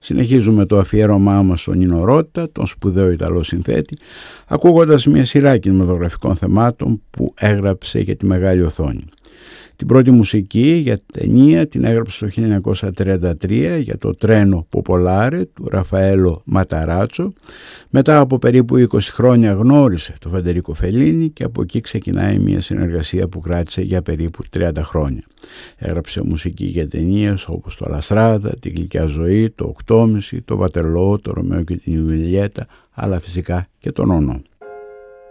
Συνεχίζουμε το αφιέρωμά μας στον Νίνο Ρώτα, τον σπουδαίο Ιταλό συνθέτη, ακούγοντας μια σειρά κινηματογραφικών θεμάτων που έγραψε για τη μεγάλη οθόνη. Την πρώτη μουσική για ταινία την έγραψε το 1933 για το Τρένο Ποπολάρε του Ραφαέλο Ματαράτσο. Μετά από περίπου 20 χρόνια γνώρισε τον Φεντερίκο Φελίνι και από εκεί ξεκινάει μια συνεργασία που κράτησε για περίπου 30 χρόνια. Έγραψε μουσική για ταινίες όπως το Λαστράδα, τη Γλυκιά Ζωή, το Οκτώμηση, το Βατερλό, το Ρωμαίο και την Ιουλιέτα, αλλά φυσικά και τον Όνο.